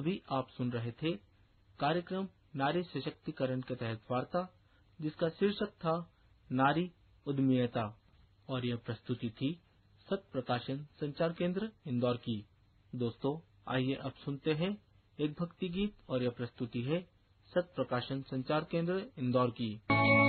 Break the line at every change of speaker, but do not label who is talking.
अभी आप सुन रहे थे कार्यक्रम नारी सशक्तिकरण के तहत वार्ता, जिसका शीर्षक था नारी उद्यमिता, और यह प्रस्तुति थी सत्य प्रकाशन संचार केंद्र इंदौर की। दोस्तों, आइए अब सुनते हैं एक भक्ति गीत, और यह प्रस्तुति है सत्य प्रकाशन संचार केंद्र इंदौर की।